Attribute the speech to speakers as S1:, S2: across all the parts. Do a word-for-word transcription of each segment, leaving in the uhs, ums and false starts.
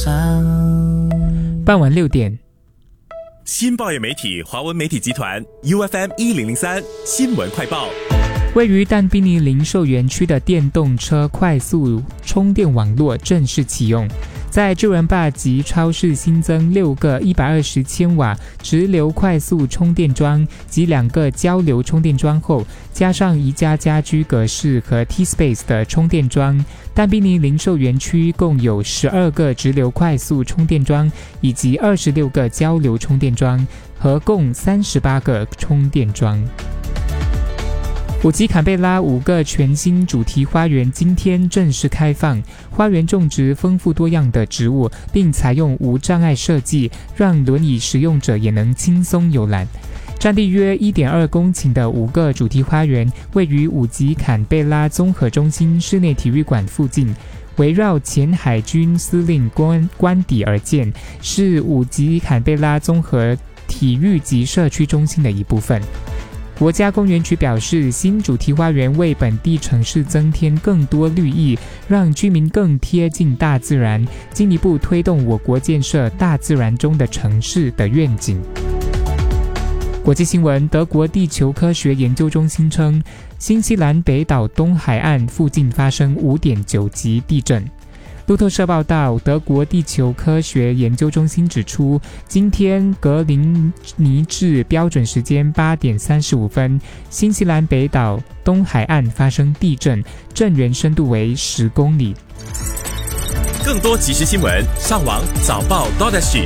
S1: 傍晚六点，
S2: 新报业媒体华文媒体集团 U F M 一零零三新闻快报。
S1: 位于但宾尼零售园区的电动车快速充电网络正式启用，在智文坝及超市新增六个一百二十千瓦直流快速充电桩及两个交流充电桩后，加上宜家家居格式和 T-Space 的充电桩，但宾尼零售园区共有十二个直流快速充电桩以及二十六个交流充电桩，合共三十八个充电桩。五级坎贝拉五个全新主题花园今天正式开放，花园种植丰富多样的植物，并采用无障碍设计，让轮椅使用者也能轻松游览。占地约 一点二公顷的五个主题花园位于五级坎贝拉综合中心室内体育馆附近，围绕前海军司令官官邸而建，是五级坎贝拉综合体育及社区中心的一部分。国家公园局表示，新主题花园为本地城市增添更多绿意，让居民更贴近大自然，进一步推动我国建设大自然中的城市的愿景。国际新闻，德国地球科学研究中心称，新西兰北岛东海岸附近发生 五点九 级地震。路透社报道，德国地球科学研究中心指出，今天格林尼治标准时间八点三十五分，新西兰北岛东海岸发生地震，震源深度为十公里。
S2: 更多即时新闻，上网早报 .dot.S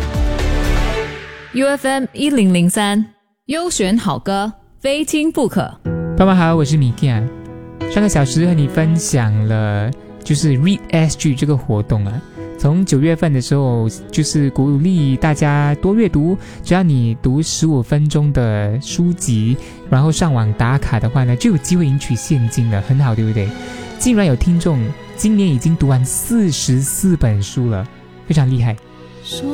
S3: U F M 一零零三优选好歌，非听不可。
S1: 爸爸好，我是米健。上个小时和你分享了就是 Read S G 这个活动啊，从九月份的时候，就是鼓励大家多阅读，只要你读十五分钟的书籍，然后上网打卡的话呢，就有机会赢取现金了，很好，对不对？竟然有听众今年已经读完四十四本书了，非常厉害。